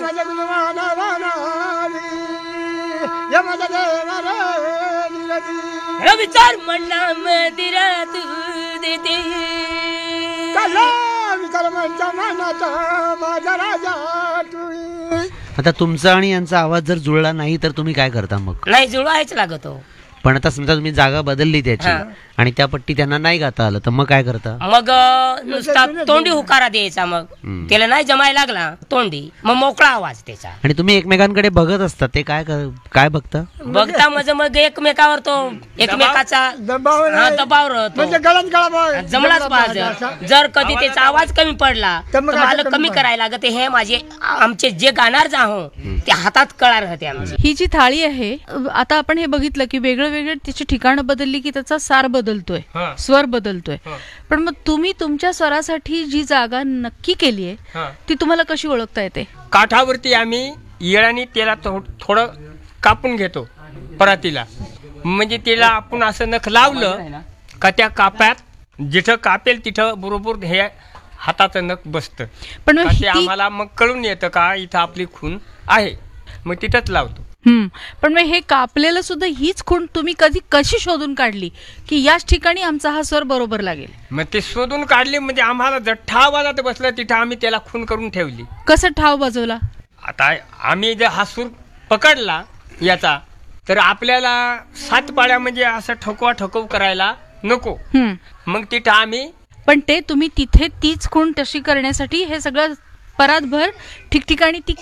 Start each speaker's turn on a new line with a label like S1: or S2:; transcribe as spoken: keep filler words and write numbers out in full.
S1: विचार म्हणला मंदिरा तू देते
S2: आता तुमचा आणि यांचा आवाज जर जुळला नाही तर तुम्ही काय करता मग?
S1: नाही जुळवायच लागतो.
S2: पण आता समजा तुम्ही जागा बदलली त्याची आणि त्या पट्टी त्यांना नाही गाता आलं तर मग काय करता?
S1: मग नुसता तोंडी हुकारा द्यायचा. मग त्याला नाही जमायला लागला तोंडी मग मोकळा आवाज त्याचा.
S2: आणि तुम्ही एकमेकांकडे बघत असता ते काय काय बघता?
S1: बघता म्हणजे मग एकमेकावर तो एकमेकाचा दबाव राहतो जमलाच पाहिजे. जर कधी त्याचा आवाज कमी पडला तर मला कमी करायला लागत. हे माझे आमचे जे गाणार आहो ते हातात कळा राहते आमची.
S3: ही जी थाळी आहे आता आपण हे बघितलं की वेगळं वेगळं तिची ठिकाणं बदलली की त्याचा सार बदलतोय, स्वर बदलतोय. पण मग तुम्ही तुमच्या स्वरासाठी जी जागा नक्की केली आहे ती तुम्हाला कशी ओळखता येते?
S4: काठावरती आम्ही येळाने त्याला थोडं कापून घेतो परातीला. म्हणजे त्याला आपण असं नख लावलं का त्या काप्यात जिथं कापेल तिथं बरोबर हे हाताचं नख बसतं. पण ते आम्हाला मग कळून येतं का इथं आपली खून आहे, मग तिथंच लावतो.
S3: हम्म पण मग हे कापलेलं सुद्धा हीच खूण तुम्ही कधी कशी शोधून काढली की याच ठिकाणी आमचा हा स्वर बरोबर लागेल?
S4: मग ते शोधून काढली म्हणजे आम्हाला जर ठाव आवाजात बसलं तिथं आम्ही त्याला खून करून ठेवली.
S3: कसं ठाव बाजवला?
S4: आता आम्ही जर हा सूर पकडला याचा तर आपल्याला सात पाड्या म्हणजे असं ठोकवा ठोकव करायला नको. मग तिथं आम्ही
S3: पण ते तुम्ही तिथे तीच खूण तशी करण्यासाठी हे सगळं परातभर ठिकठिकाणी ती